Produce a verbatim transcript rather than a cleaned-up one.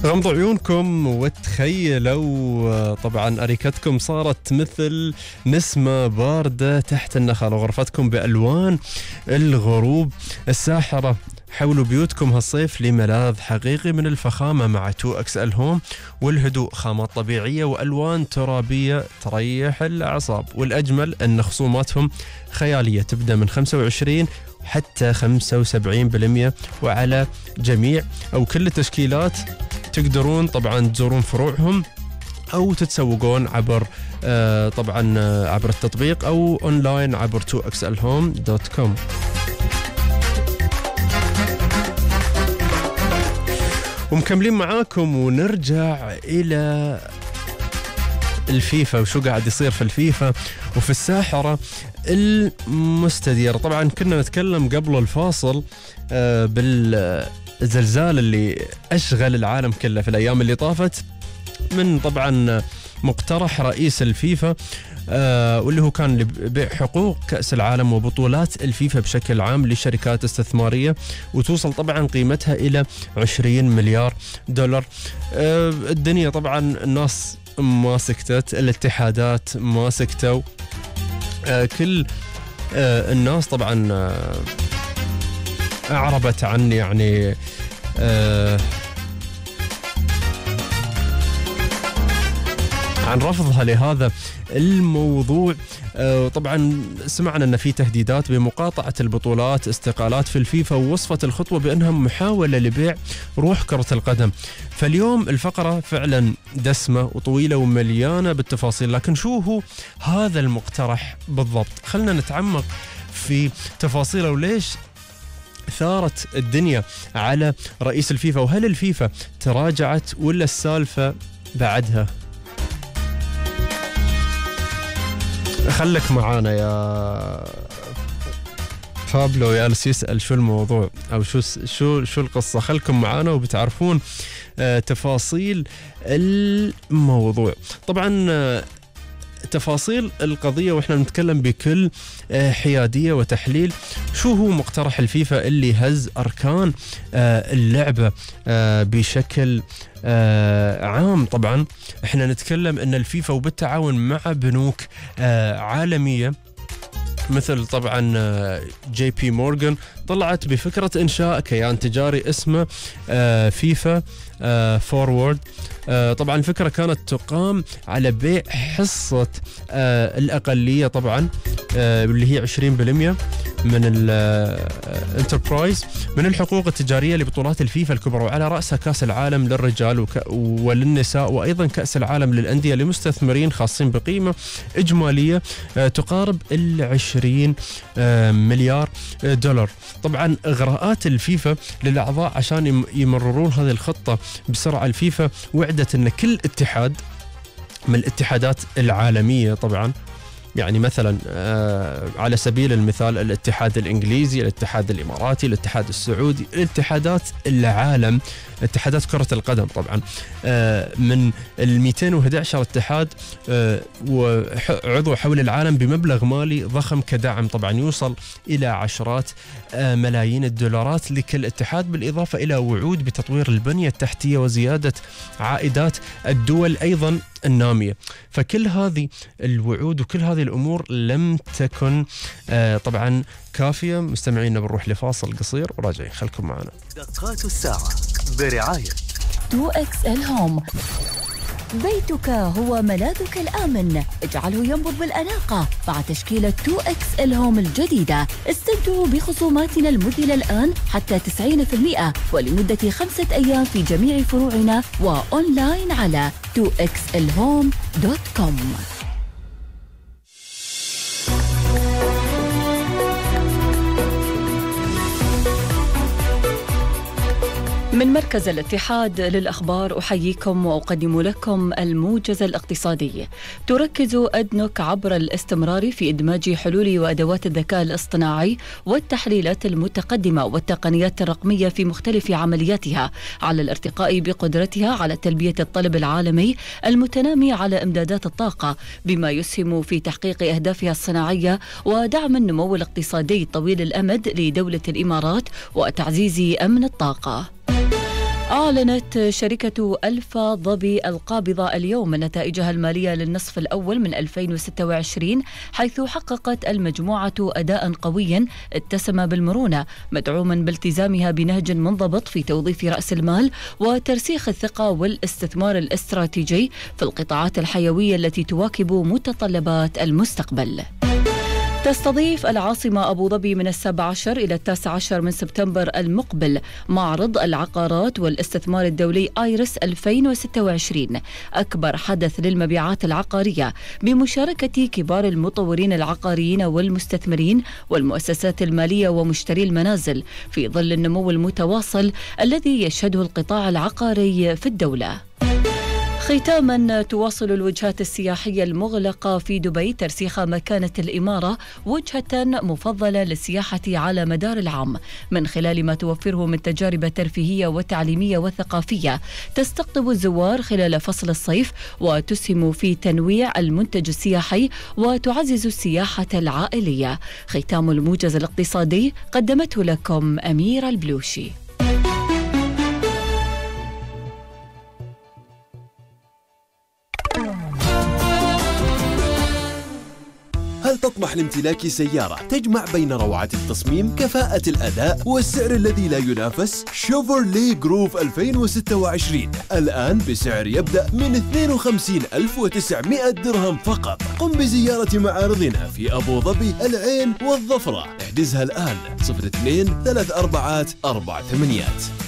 غمضوا عيونكم وتخيلوا طبعا أريكتكم صارت مثل نسمة باردة تحت النخل، وغرفتكم بألوان الغروب الساحرة. حولوا بيوتكم هالصيف لملاذ حقيقي من الفخامة مع تو إكس إل هوم والهدوء، خامات طبيعية وألوان ترابية تريح الأعصاب. والأجمل أن خصوماتهم خيالية تبدأ من خمسة وعشرين حتى خمسة وسبعين بالمئة وعلى جميع أو كل التشكيلات. تقدرون طبعا تزورون فروعهم أو تتسوقون عبر آه طبعا آه عبر التطبيق أو أونلاين عبر تو إكس إل هوم دوت كوم. ومكملين معاكم ونرجع إلى الفيفا وشو قاعد يصير في الفيفا وفي الساحرة المستديرة. طبعا كنا نتكلم قبل الفاصل آه بالزلزال اللي أشغل العالم كله في الأيام اللي طافت من طبعا مقترح رئيس الفيفا آه واللي هو كان لبيع حقوق كأس العالم وبطولات الفيفا بشكل عام لشركات استثمارية، وتوصل طبعا قيمتها إلى عشرين مليار دولار. آه الدنيا طبعا الناس ما سكتت، الاتحادات ما سكتوا، آه كل آه الناس طبعا آه أعربت عن يعني آه عن رفضها لهذا الموضوع. آه طبعا سمعنا أن في تهديدات بمقاطعة البطولات، استقالات في الفيفا، ووصفت الخطوة بأنها محاولة لبيع روح كرة القدم. فاليوم الفقرة فعلا دسمة وطويلة ومليانة بالتفاصيل، لكن شو هو هذا المقترح بالضبط؟ خلنا نتعمق في تفاصيله وليش ثارت الدنيا على رئيس الفيفا، وهل الفيفا تراجعت ولا السالفة بعدها؟ خلك معانا يا فابلو يالس يسأل شو الموضوع أو شو شو شو القصة. خلكم معانا وبتعرفون آه تفاصيل الموضوع. طبعا آه تفاصيل القضية وإحنا نتكلم بكل آه حيادية وتحليل. شو هو مقترح الفيفا اللي هز أركان آه اللعبة آه بشكل آه عام؟ طبعا إحنا نتكلم أن الفيفا وبالتعاون مع بنوك آه عالمية مثل طبعا جي بي مورغان طلعت بفكرة إنشاء كيان تجاري اسمه آه فيفا آه فورورد. آه طبعا الفكرة كانت تقام على بيع حصة آه الأقلية طبعا آه اللي هي عشرين بالمئة من الانتربرايز من الحقوق التجارية لبطولات الفيفا الكبرى، وعلى رأسها كأس العالم للرجال وللنساء، وأيضا كأس العالم للأندية لمستثمرين خاصين بقيمة إجمالية آه تقارب العشرين آه مليار دولار. طبعا إغراءات الفيفا للأعضاء عشان يمررون هذه الخطة بسرعة. الفيفا وعدت أن كل اتحاد من الاتحادات العالمية طبعا، يعني مثلا آه على سبيل المثال الاتحاد الإنجليزي، الاتحاد الإماراتي، الاتحاد السعودي، الاتحادات العالم، اتحادات كرة القدم طبعا آه من ال مئتين وأحد عشر اتحاد آه وعضو حول العالم بمبلغ مالي ضخم كدعم طبعا يوصل إلى عشرات آه ملايين الدولارات لكل اتحاد، بالإضافة إلى وعود بتطوير البنية التحتية وزيادة عائدات الدول أيضا النامية. فكل هذه الوعود وكل هذه الأمور لم تكن آه طبعا كافية. مستمعينا بنروح لفاصل قصير وراجعين، خلكم معنا. دقات الساعة برعاية تو إكس إل هوم. بيتك هو ملاذك الآمن، اجعله ينبض بالأناقة مع تشكيلة تو إكس إل هوم الجديدة. استمتعوا بخصوماتنا المذهلة الآن حتى تسعين بالمئة ولمدة خمسة أيام في جميع فروعنا وأونلاين على تو إكس إل هوم دوت كوم. من مركز الاتحاد للأخبار أحييكم وأقدم لكم الموجز الاقتصادي. تركز أدنوك عبر الاستمرار في إدماج حلول وأدوات الذكاء الاصطناعي والتحليلات المتقدمة والتقنيات الرقمية في مختلف عملياتها على الارتقاء بقدرتها على تلبية الطلب العالمي المتنامي على إمدادات الطاقة، بما يسهم في تحقيق أهدافها الصناعية ودعم النمو الاقتصادي طويل الأمد لدولة الإمارات وتعزيز أمن الطاقة. أعلنت شركة ألفا ظبي القابضة اليوم نتائجها المالية للنصف الأول من ألفين وستة وعشرين، حيث حققت المجموعة أداء قويا اتسم بالمرونة، مدعوما بالتزامها بنهج منضبط في توظيف رأس المال وترسيخ الثقة والاستثمار الاستراتيجي في القطاعات الحيوية التي تواكب متطلبات المستقبل. تستضيف العاصمة أبو ظبي من السابع عشر إلى التاسع عشر من سبتمبر المقبل معرض العقارات والاستثمار الدولي آيرس ألفين وستة وعشرين، أكبر حدث للمبيعات العقارية بمشاركة كبار المطورين العقاريين والمستثمرين والمؤسسات المالية ومشتري المنازل، في ظل النمو المتواصل الذي يشهده القطاع العقاري في الدولة. ختاما، تواصل الوجهات السياحية المغلقة في دبي ترسيخ مكانة الإمارة وجهة مفضلة للسياحة على مدار العام، من خلال ما توفره من تجارب ترفيهية وتعليمية وثقافية تستقطب الزوار خلال فصل الصيف وتسهم في تنويع المنتج السياحي وتعزز السياحة العائلية. ختام الموجز الاقتصادي قدمته لكم أميرة البلوشي. هل تطمح لامتلاك سيارة تجمع بين روعة التصميم، كفاءة الأداء والسعر الذي لا ينافس؟ شيفروليه جروف ألفين وستة وعشرين الآن بسعر يبدأ من اثنين وخمسين ألف وتسعمائة درهم فقط. قم بزيارة معارضنا في أبو ظبي، العين والظفرة. احجزها الآن صفر اثنين ثلاث أربعات أربع ثمانيات.